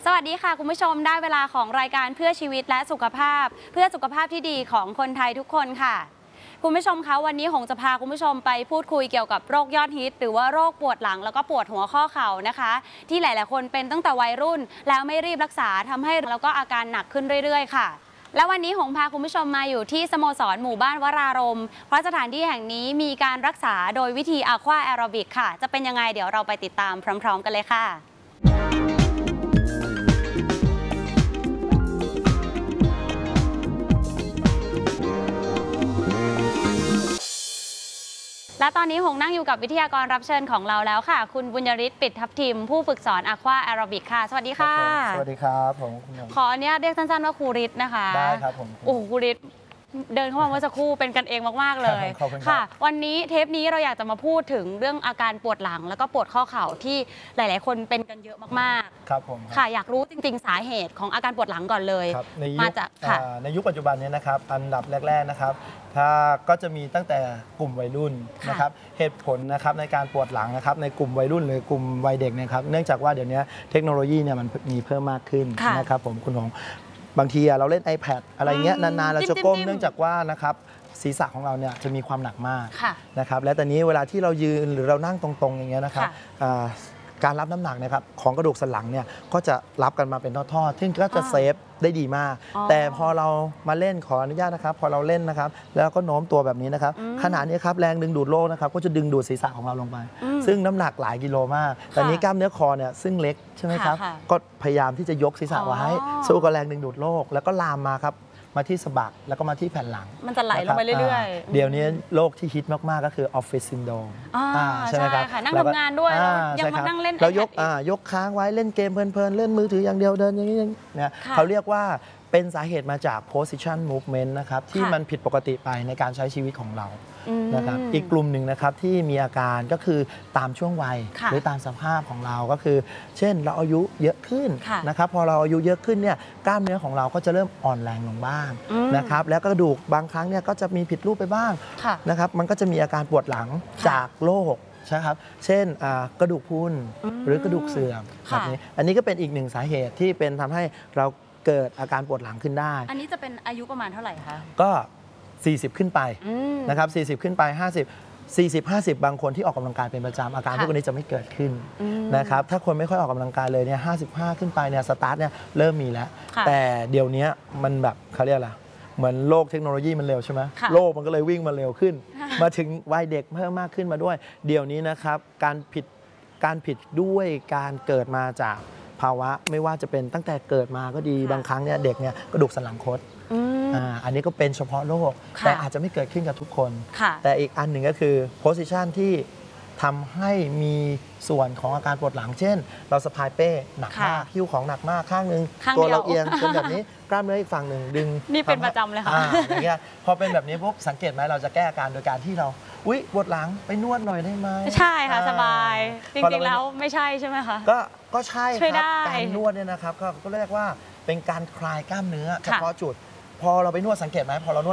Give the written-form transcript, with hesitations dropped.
สวัสดีค่ะคุณผู้ชมได้เวลาของรายการเพื่อชีวิตและสุขภาพเพื่อสุขภาพที่ดีของคนไทยทุกคนค่ะคุณผู้ชมคะวันนี้หงจะพาคุณผู้ชมไปพูดคุยเกี่ยวกับโรคยอดฮิตหรือว่าโรคปวดหลังแล้วก็ปวดหัวข้อเข่านะคะที่หลายๆคนเป็นตั้งแต่วัยรุ่นแล้วไม่รีบรักษาทำให้แล้วก็อาการหนักขึ้นเรื่อยๆค่ะและวันนี้หงพาคุณผู้ชมมาอยู่ที่สโมสรหมู่บ้านวรารมณ์เพราะสถานที่แห่งนี้มีการรักษาโดยวิธีอะควาแอโรบิกค่ะจะเป็นยังไงเดี๋ยวเราไปติดตามพร้อมๆกันเลยค่ะและตอนนี้หงนั่งอยู่กับวิทยากรรับเชิญของเราแล้วค่ะคุณบุญยฤทธิ์ปิดทับทิมผู้ฝึกสอนอะควาแอโรบิกค่ะสวัสดีค่ะสวัสดีครับผมขออนุญาตเรียกสั้นๆว่าครูฤทธิ์นะคะได้ครับผมโอ้ครูฤทธิ์เดินเข้ามาเมื่อสักครู่เป็นกันเองมากๆเลยค่ะวันนี้เทปนี้เราอยากจะมาพูดถึงเรื่องอาการปวดหลังแล้วก็ปวดข้อเข่าที่หลายๆคนเป็นกันเยอะมากๆครับผมค่ะอยากรู้จริงๆสาเหตุของอาการปวดหลังก่อนเลยมาจากในยุคปัจจุบันนี้นะครับอันดับแรกๆนะครับถ้าก็จะมีตั้งแต่กลุ่มวัยรุ่นนะครับเหตุผลนะครับในการปวดหลังนะครับในกลุ่มวัยรุ่นหรือกลุ่มวัยเด็กนะครับเนื่องจากว่าเดี๋ยวนี้เทคโนโลยีเนี่ยมันมีเพิ่มมากขึ้นนะครับผมคุณหงบางทีเราเล่น iPad อะไรเงี้ยนานๆเราจะก้มเนื่องจากว่านะครับศีรษะของเราเนี่ยจะมีความหนักมากนะครับและตอนนี้เวลาที่เรายืนหรือเรานั่งตรงๆอย่างเงี้ยนะครับการรับน้ำหนักนะครับของกระดูกสันหลังเนี่ยก็จะรับกันมาเป็นทอดๆซึ่งก็จะเซฟได้ดีมากแต่พอเรามาเล่นขออนุญาตนะครับพอเราเล่นนะครับแล้วก็โน้มตัวแบบนี้นะครับขณะนี้ครับแรงดึงดูดโลกนะครับก็จะดึงดูดศีรษะของเราลงไปซึ่งน้ำหนักหลายกิโลมากแต่นี้กล้ามเนื้อคอเนี่ยซึ่งเล็กใช่ไหมครับก็พยายามที่จะยกศีรษะไว้สู้กับแรงดึงดูดโลกแล้วก็ลามมาครับมาที่สะบักแล้วก็มาที่แผ่นหลังมันจะไหลลงไปเรื่อยๆเดี๋ยวนี้โรคที่ฮิตมากๆก็คือออฟฟิศซินโดรมใช่ไหมครับนั่งทำงานด้วยยังมานั่งเล่นเรายกค้างไว้เล่นเกมเพลินๆเล่นมือถืออย่างเดียวเดินอย่างนี้เนี่ยเขาเรียกว่าเป็นสาเหตุมาจาก position movement นะครับที่มันผิดปกติไปในการใช้ชีวิตของเรานะครับอีกกลุ่มหนึ่งนะครับที่มีอาการก็คือตามช่วงวัยหรือตามสภาพของเราก็คือเช่นเราอายุเยอะขึ้นนะครับพอเราอายุเยอะขึ้นเนี่ยกล้ามเนื้อของเราก็จะเริ่มอ่อนแรงลงบ้างนะครับแล้วกระดูกบางครั้งเนี่ยก็จะมีผิดรูปไปบ้างนะครับมันก็จะมีอาการปวดหลังจากโรคใช่ครับเช่นกระดูกพรุนหรือกระดูกเสื่อมแบบนี้อันนี้ก็เป็นอีกหนึ่งสาเหตุที่เป็นทำให้เราเกิดอาการปวดหลังขึ้นได้อันนี้จะเป็นอายุประมาณเท่าไหร่คะก็40ขึ้นไปนะครับ40ขึ้นไป50 บางคนที่ออกกำลังกายเป็นประจำอาการพวกนี้จะไม่เกิดขึ้นนะครับถ้าคนไม่ค่อยออกกำลังกายเลยเนี่ย55ขึ้นไปเนี่ยสตาร์ทเนี่ยเริ่มมีแล้วแต่เดี๋ยวนี้มันแบบเขาเรียกอะไรเหมือนโลกเทคโนโลยีมันเร็วใช่ไหมโลกมันก็เลยวิ่งมาเร็วขึ้นมาถึงวัยเด็กเพิ่มมากขึ้นมาด้วยเดี๋ยวนี้นะครับการผิดด้วยการเกิดมาจากภาวะไม่ว่าจะเป็นตั้งแต่เกิดมาก็ดีบางครั้งเนี่ยเด็กเนี่ยกระดูกสันหลังคดอันนี้ก็เป็นเฉพาะโรคแต่อาจจะไม่เกิดขึ้นกับทุกคนแต่อีกอันหนึ่งก็คือโพสิชันที่ทำให้มีส่วนของอาการปวดหลังเช่นเราสะพายเป้หนักมากหิ้วของหนักมากข้างนึงตัวเราเอียงเป็นแบบนี้กล้ามเนื้ออีกฝั่งหนึ่งดึงนี่เป็นประจำเลยค่ะอย่างเงี้ยพอเป็นแบบนี้ปุ๊บสังเกตไหมเราจะแก้อาการโดยการที่เราปวดหลังไปนวดหน่อยได้ไหมใช่ค่ะสบายจริงๆแล้วไม่ใช่ใช่ไหมคะก็ใช่ครับการนวดเนี่ยนะครับก็เรียกว่าเป็นการคลายกล้ามเนื้อเฉพาะจุดพอเราไปนวดสังเกตไหมพอเรานวด